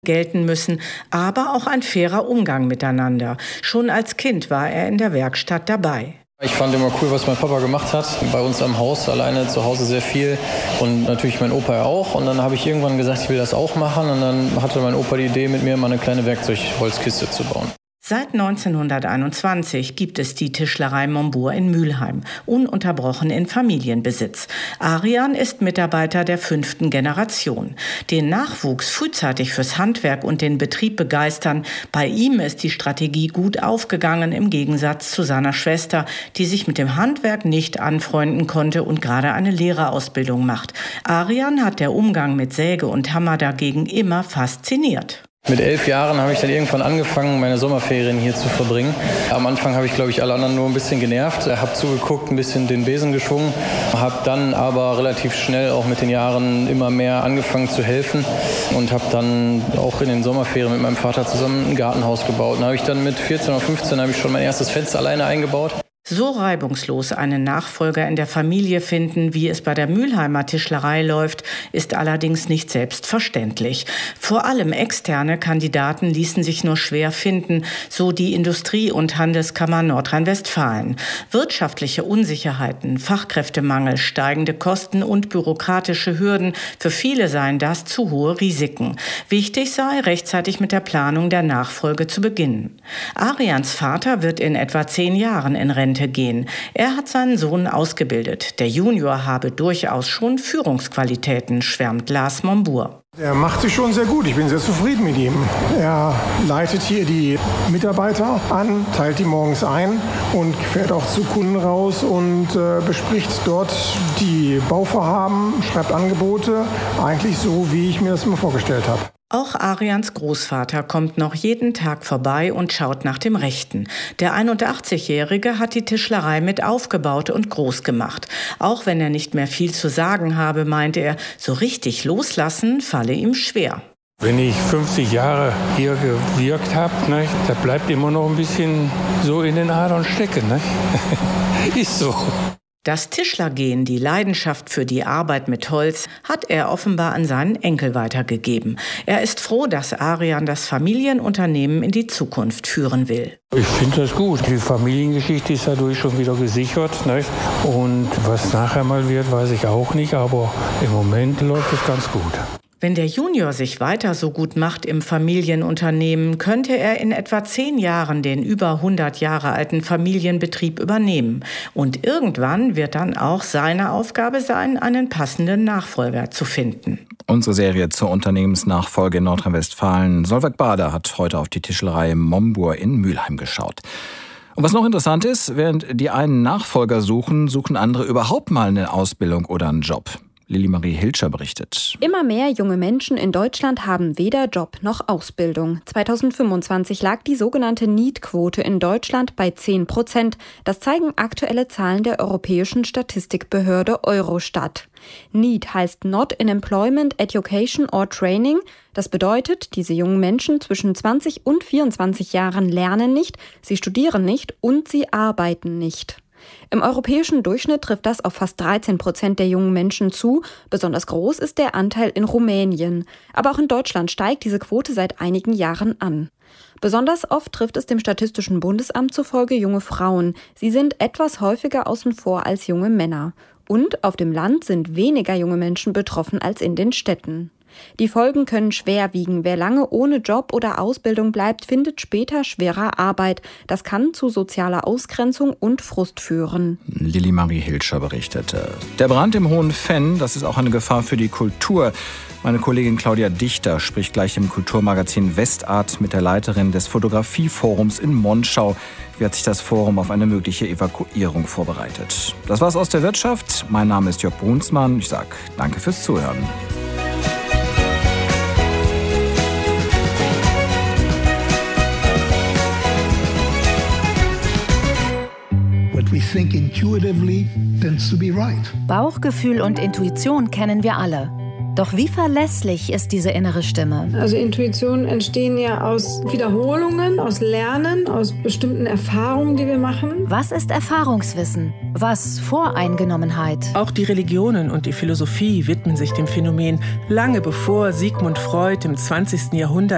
gelten müssen, aber auch ein fairer Umgang miteinander. Schon als Kind war er in der Werkstatt dabei. Ich fand immer cool, was mein Papa gemacht hat. Bei uns am Haus, alleine zu Hause sehr viel. Und natürlich mein Opa auch. Und dann habe ich irgendwann gesagt, ich will das auch machen. Und dann hatte mein Opa die Idee, mit mir mal eine kleine Werkzeugholzkiste zu bauen. Seit 1921 gibt es die Tischlerei Mombour in Mülheim, ununterbrochen in Familienbesitz. Arian ist Mitarbeiter der 5. Generation. Den Nachwuchs frühzeitig fürs Handwerk und den Betrieb begeistern, bei ihm ist die Strategie gut aufgegangen, im Gegensatz zu seiner Schwester, die sich mit dem Handwerk nicht anfreunden konnte und gerade eine Lehrerausbildung macht. Arian hat der Umgang mit Säge und Hammer dagegen immer fasziniert. Mit 11 Jahren habe ich dann irgendwann angefangen, meine Sommerferien hier zu verbringen. Am Anfang habe ich, glaube ich, alle anderen nur ein bisschen genervt. Habe zugeguckt, ein bisschen den Besen geschwungen. Habe dann aber relativ schnell auch mit den Jahren immer mehr angefangen zu helfen. Und habe dann auch in den Sommerferien mit meinem Vater zusammen ein Gartenhaus gebaut. Und habe ich dann mit 14 oder 15 habe ich schon mein erstes Fenster alleine eingebaut. So reibungslos einen Nachfolger in der Familie finden, wie es bei der Mülheimer Tischlerei läuft, ist allerdings nicht selbstverständlich. Vor allem externe Kandidaten ließen sich nur schwer finden, so die Industrie- und Handelskammer Nordrhein-Westfalen. Wirtschaftliche Unsicherheiten, Fachkräftemangel, steigende Kosten und bürokratische Hürden, für viele seien das zu hohe Risiken. Wichtig sei, rechtzeitig mit der Planung der Nachfolge zu beginnen. Arians Vater wird in etwa 10 Jahren in Rente gehen. Er hat seinen Sohn ausgebildet. Der Junior habe durchaus schon Führungsqualitäten, schwärmt Lars Mombour. Er macht sich schon sehr gut. Ich bin sehr zufrieden mit ihm. Er leitet hier die Mitarbeiter an, teilt die morgens ein und fährt auch zu Kunden raus und bespricht dort die Bauvorhaben, schreibt Angebote. Eigentlich so, wie ich mir das immer vorgestellt habe. Auch Arians Großvater kommt noch jeden Tag vorbei und schaut nach dem Rechten. Der 81-Jährige hat die Tischlerei mit aufgebaut und groß gemacht. Auch wenn er nicht mehr viel zu sagen habe, meinte er, so richtig loslassen falle ihm schwer. Wenn ich 50 Jahre hier gewirkt habe, ne, da bleibt immer noch ein bisschen so in den Adern stecken. Ne? Ist so. Das Tischlergehen, die Leidenschaft für die Arbeit mit Holz, hat er offenbar an seinen Enkel weitergegeben. Er ist froh, dass Arian das Familienunternehmen in die Zukunft führen will. Ich finde das gut. Die Familiengeschichte ist dadurch schon wieder gesichert. Ne? Und was nachher mal wird, weiß ich auch nicht. Aber im Moment läuft es ganz gut. Wenn der Junior sich weiter so gut macht im Familienunternehmen, könnte er in etwa 10 Jahren den über 100 Jahre alten Familienbetrieb übernehmen. Und irgendwann wird dann auch seine Aufgabe sein, einen passenden Nachfolger zu finden. Unsere Serie zur Unternehmensnachfolge in Nordrhein-Westfalen. Solveig Bader hat heute auf die Tischlerei Mombour in Mülheim geschaut. Und was noch interessant ist, während die einen Nachfolger suchen, suchen andere überhaupt mal eine Ausbildung oder einen Job. Lilly-Marie Hilscher berichtet. Immer mehr junge Menschen in Deutschland haben weder Job noch Ausbildung. 2025 lag die sogenannte NEET-Quote in Deutschland bei 10%. Das zeigen aktuelle Zahlen der europäischen Statistikbehörde Eurostat. NEET heißt Not in Employment, Education or Training. Das bedeutet, diese jungen Menschen zwischen 20 und 24 Jahren lernen nicht, sie studieren nicht und sie arbeiten nicht. Im europäischen Durchschnitt trifft das auf fast 13% der jungen Menschen zu. Besonders groß ist der Anteil in Rumänien. Aber auch in Deutschland steigt diese Quote seit einigen Jahren an. Besonders oft trifft es dem Statistischen Bundesamt zufolge junge Frauen. Sie sind etwas häufiger außen vor als junge Männer. Und auf dem Land sind weniger junge Menschen betroffen als in den Städten. Die Folgen können schwer wiegen. Wer lange ohne Job oder Ausbildung bleibt, findet später schwerer Arbeit. Das kann zu sozialer Ausgrenzung und Frust führen. Lilly-Marie Hilscher berichtete. Der Brand im Hohen Venn, das ist auch eine Gefahr für die Kultur. Meine Kollegin Claudia Dichter spricht gleich im Kulturmagazin Westart mit der Leiterin des Fotografieforums in Monschau. Wie hat sich das Forum auf eine mögliche Evakuierung vorbereitet? Das war's aus der Wirtschaft. Mein Name ist Jörg Brunsmann. Ich sage danke fürs Zuhören. Bauchgefühl und Intuition kennen wir alle. Doch wie verlässlich ist diese innere Stimme? Also Intuitionen entstehen ja aus Wiederholungen, aus Lernen, aus bestimmten Erfahrungen, die wir machen. Was ist Erfahrungswissen? Was Voreingenommenheit? Auch die Religionen und die Philosophie widmen sich dem Phänomen lange bevor Sigmund Freud im 20. Jahrhundert